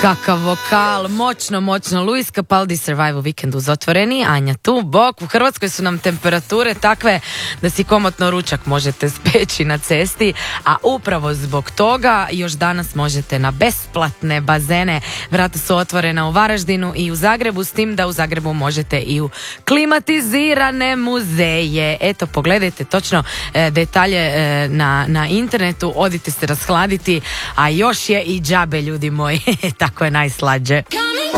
Kakav vokal, moćno, Luis Capaldi Survival Weekend uz otvoreni, Anja tu, bok. U Hrvatskoj su nam temperature takve da si komotno ručak možete speći na cesti, a upravo zbog toga još danas možete na besplatne bazene. Vrata su otvorena u Varaždinu i u Zagrebu, s tim da u Zagrebu možete i u klimatizirane muzeje. Eto, pogledajte točno detalje na internetu, odite se rashladiti, a još je i džabe, ljudi moji. Tako je najslađe.